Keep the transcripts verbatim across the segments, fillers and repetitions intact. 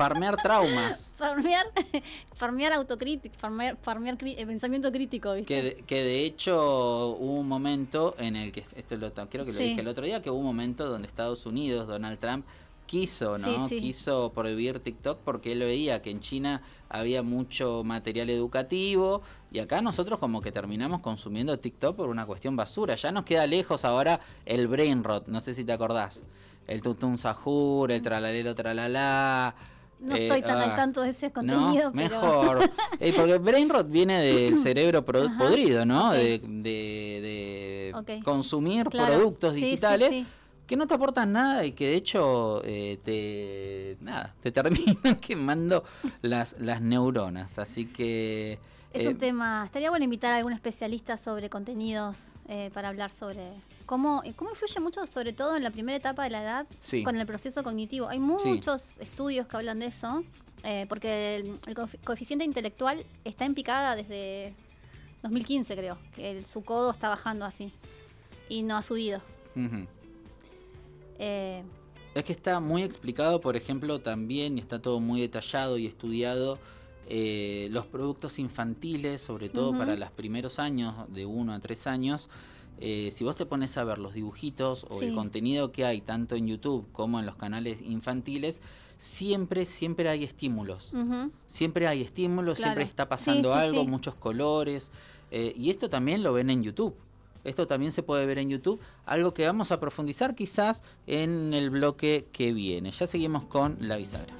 farmear traumas. farmear, farmear autocrítica, farmear, farmear cri- eh, pensamiento crítico, ¿viste? Que de, que de hecho hubo un momento en el que, esto lo, creo que lo Sí. dije el otro día, que hubo un momento donde Estados Unidos, Donald Trump, quiso, ¿no? Sí, sí. Quiso prohibir TikTok porque él veía que en China había mucho material educativo y acá nosotros como que terminamos consumiendo TikTok por una cuestión basura. Ya nos queda lejos ahora el brain rot, no sé si te acordás. El tutun sahur, el tralalero tralalá. No eh, estoy tan ah, al tanto de ese contenido, no, pero... mejor. eh, porque brain rot viene del cerebro pro- Ajá, podrido, ¿no? ok. De, de, de Ok. consumir Claro, productos sí, sí, digitales sí. que no te aportan nada y que de hecho eh, te nada te terminan quemando las, las neuronas. Así que... Es eh, un tema, estaría bueno invitar a algún especialista sobre contenidos eh, para hablar sobre cómo, eh, cómo influye mucho, sobre todo en la primera etapa de la edad, Sí. con el proceso cognitivo. Hay muchos estudios que hablan de eso, eh, porque el, el coefi- coeficiente intelectual está en picada desde dos mil quince, creo, que el- su codo está bajando así y no ha subido. ujú. Eh, Es que está muy explicado, por ejemplo, también, y está todo muy detallado y estudiado, eh, los productos infantiles, sobre todo Ujú. para los primeros años, de uno a tres años. Eh, si vos te pones a ver los dibujitos o Sí. el contenido que hay, tanto en YouTube como en los canales infantiles, siempre, siempre hay estímulos. ujú. Siempre hay estímulos, Claro. siempre está pasando Sí, sí, algo, sí. muchos colores. eh, y esto también lo ven en YouTube. Esto también se puede ver en YouTube. Algo que vamos a profundizar quizás en el bloque que viene. Ya seguimos con La Bisagra.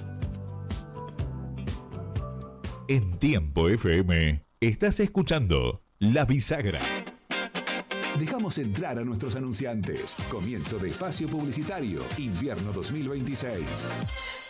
En Tiempo F M estás escuchando La Bisagra. Dejamos entrar a nuestros anunciantes. Comienzo de espacio publicitario. Invierno dos mil veintiséis.